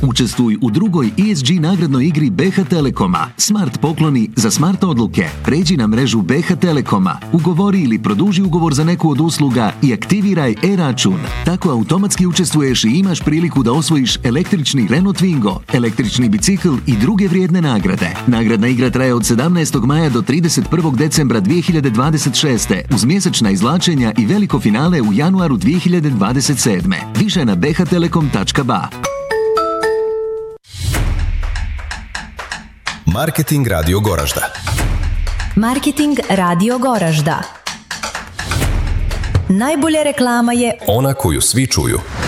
Učestvuj u drugoj ESG nagradnoj igri BH Telekoma. Smart pokloni za smart odluke. Pređi na mrežu BH Telekoma, ugovori ili produži ugovor za neku od usluga i aktiviraj e-račun. Tako automatski učestvuješ i imaš priliku da osvojiš električni Renault Twingo, električni bicikl i druge vrijedne nagrade. Nagradna igra traje od 17. maja do 31. decembra 2026. uz mjesečna izvlačenja i veliko finale u januaru 2027. Više na bhtelekom.ba. Marketing Radio Goražda. Marketing Radio Goražda. Najbolja reklama je ona koju svi čuju.